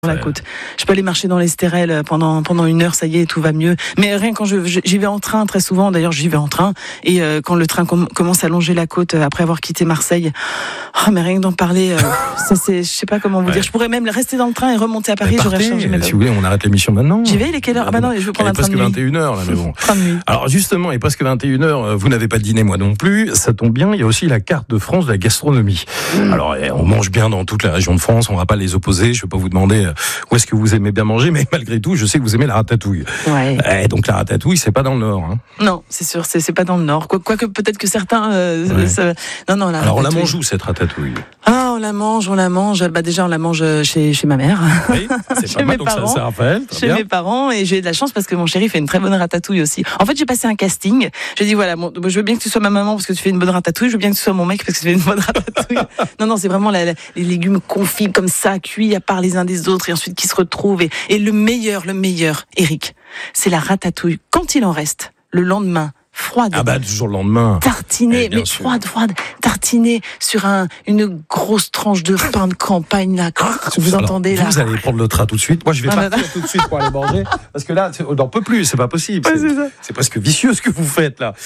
la côte. Je peux aller marcher dans l'Estérel pendant 1 heure, ça y est, tout va mieux. Mais rien quand j'y vais en train très souvent. D'ailleurs, j'y vais en train. Et quand le train commence à longer la côte après avoir quitté Marseille, mais rien que d'en parler, ça c'est, je sais pas comment vous dire. Je pourrais même rester dans le train et remonter à Paris. J'aurais changé mes si vous voulez, on arrête l'émission maintenant. J'y vais. Il est quelle heure? Ah bah non, je veux prendre un train de nuit. Presque 21h là, mais bon. Train de nuit. Alors justement, il est presque 21h. Vous n'avez pas dîné, moi non plus. Ça tombe bien. Il y a aussi la carte de France de la gastronomie. Alors, on mange bien dans toute la région de France. On va pas les opposer. Je vais pas vous demander où est-ce que vous aimez bien manger, mais malgré tout, je sais que vous aimez la ratatouille. Ouais. Donc la ratatouille, c'est pas dans le Nord. Hein. Non, c'est sûr, c'est pas dans le Nord. Quoique peut-être que certains. Non. Alors on la mange où cette ratatouille? Ah, on la mange. Bah déjà, on la mange chez ma mère. Oui, c'est pas mal. Donc ça, c'est Raphaël. Chez mes parents, et j'ai de la chance parce que mon chéri fait une très bonne ratatouille aussi. En fait, j'ai passé un casting. J'ai dit voilà, je veux bien que tu sois ma maman parce que tu fais une bonne ratatouille. Je veux bien que tu sois mon mec parce que tu fais une bonne ratatouille. Non, c'est vraiment les légumes confits comme ça, cuits à part les uns des autres et ensuite qui se retrouvent. Et le meilleur, Eric, c'est la ratatouille quand il en reste le lendemain. Froide. Ah bah toujours le lendemain. Tartinée, mais froide. Tartinée sur une grosse tranche de pain de campagne là. Vous entendez là? Vous allez prendre le train tout de suite. Moi je vais partir tout de suite pour aller manger parce que là on n'en peut plus, c'est pas possible. C'est presque vicieux ce que vous faites là.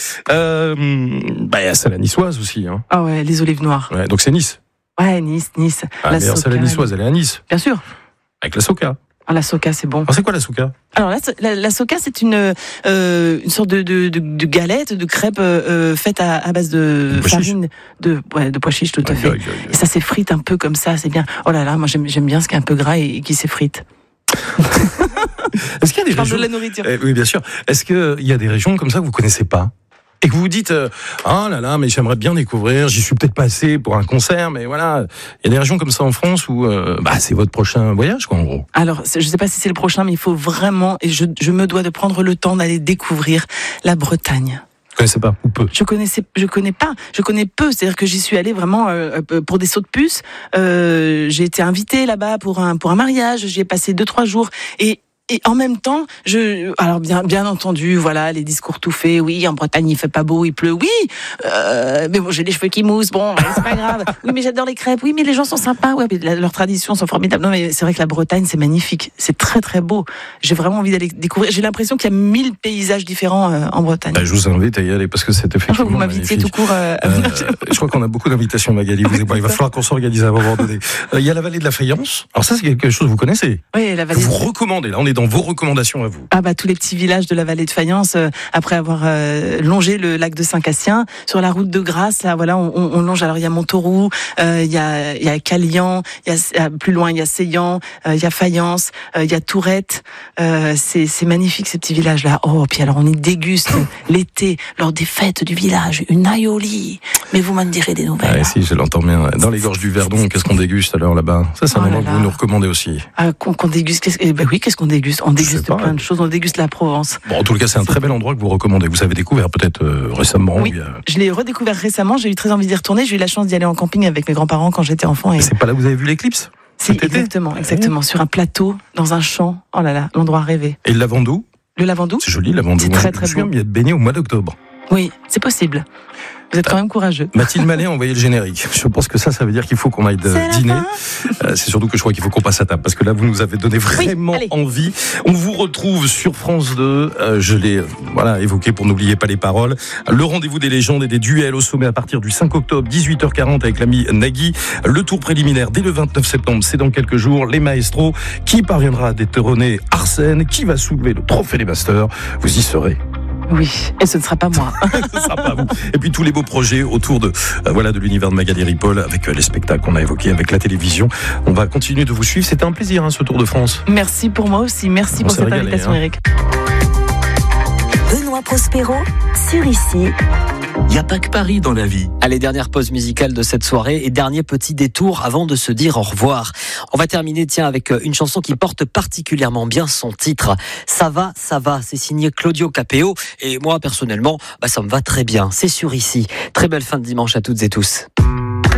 Bah il y a celle à niçoise aussi. Hein. Ah ouais, les olives noires. Ouais, donc c'est Nice. Ouais, Nice. Ah, mais celle à niçoise, elle est à Nice. Bien sûr. Avec la soca. Ah, la soca, c'est bon. Alors, c'est quoi la soca? Alors la soca, c'est une sorte de galette, de crêpe faite à base de farine de pois chiches, tout à fait. Et ça s'effrite un peu comme ça, c'est bien. Oh là là, moi j'aime bien ce qui est un peu gras et qui s'effrite. Est-ce qu'il y a des régions de la nourriture. Oui, bien sûr. Est-ce qu'il y a des régions comme ça que vous connaissez pas? Et que vous vous dites, ah là là, mais j'aimerais bien découvrir, j'y suis peut-être passé pour un concert, mais voilà, il y a des régions comme ça en France où c'est votre prochain voyage, quoi, en gros. Alors, je sais pas si c'est le prochain, mais il faut vraiment, et je me dois de prendre le temps d'aller découvrir la Bretagne. Vous connaissez pas, ou peu? Je connais peu, c'est-à-dire que j'y suis allée vraiment pour des sauts de puce. J'ai été invitée là-bas pour un mariage, j'y ai passé 2-3 jours, et en même temps, alors bien entendu, voilà, les discours tout faits. Oui, en Bretagne il fait pas beau, il pleut. Oui, mais bon, j'ai les cheveux qui moussent. Bon, c'est pas grave. Oui, mais j'adore les crêpes. Oui, mais les gens sont sympas. Ouais, mais leurs traditions sont formidables. Non, mais c'est vrai que la Bretagne c'est magnifique. C'est très très beau. J'ai vraiment envie d'aller découvrir. J'ai l'impression qu'il y a 1000 paysages différents en Bretagne. Je vous invite à y aller parce que c'est effectivement vous m'invitez tout court. Je crois qu'on a beaucoup d'invitations, Magali. Il va falloir qu'on s'organise à un moment donné. Il y a la vallée de la Fayence. Alors ça, c'est quelque chose que vous connaissez. Oui, la vallée. Vous recommandez. Là, on est dans vos recommandations à vous. Ah bah tous les petits villages de la vallée de Fayence, après avoir longé le lac de Saint-Cassien, sur la route de Grasse, là voilà, on longe. Alors il y a Montauroux, il y a Calian, plus loin il y a Seillan, il y a Fayence, il y a Tourette. C'est magnifique ces petits villages là. Oh, puis alors on y déguste l'été lors des fêtes du village une aioli. Mais vous m'en direz des nouvelles. Ah, si, je l'entends bien. Dans les gorges du Verdon, qu'est-ce qu'on déguste alors là-bas? Ça, c'est un endroit que vous nous recommandez aussi. Qu'on déguste. Qu'est-ce qu'on déguste? On déguste plein de choses. On déguste la Provence. Bon, en tout cas, c'est un très bel endroit que vous recommandez. Vous avez découvert peut-être récemment. Oui, je l'ai redécouvert récemment. J'ai eu très envie d'y retourner. J'ai eu la chance d'y aller en camping avec mes grands-parents quand j'étais enfant. Et c'est pas là où vous avez vu l'éclipse? Si, exactement. Sur un plateau, dans un champ. Oh là là, l'endroit rêvé. Et le Lavandou? Le Lavandou? C'est joli, le Lavandou. C'est très très beau. Il y a de baigner au mois d'octobre. Oui, c'est possible. Vous êtes quand même courageux. Mathilde Mallet a envoyé le générique. Je pense que ça veut dire qu'il faut qu'on aille dîner. C'est surtout que je crois qu'il faut qu'on passe à table. Parce que là, vous nous avez donné vraiment envie. On vous retrouve sur France 2. Je l'ai évoqué pour n'oublier pas les paroles. Le rendez-vous des légendes et des duels au sommet à partir du 5 octobre, 18h40 avec l'ami Nagui. Le tour préliminaire dès le 29 septembre, c'est dans quelques jours. Les maestros. Qui parviendra à détrôner Arsène? Qui va soulever le trophée des masters? Vous y serez. Oui, et ce ne sera pas moi. Ce ne sera pas vous. Et puis tous les beaux projets autour de l'univers de Magali Ripoll avec les spectacles qu'on a évoqués, avec la télévision. On va continuer de vous suivre. C'était un plaisir ce Tour de France. Merci pour moi aussi. Merci pour cette invitation, Eric. Benoît Prospero sur Ici. Il n'y a pas que Paris dans la vie. Allez, dernière pause musicale de cette soirée et dernier petit détour avant de se dire au revoir. On va terminer, avec une chanson qui porte particulièrement bien son titre. Ça va, c'est signé Claudio Capéo et moi, personnellement, ça me va très bien. C'est sur Ici. Très belle fin de dimanche à toutes et tous.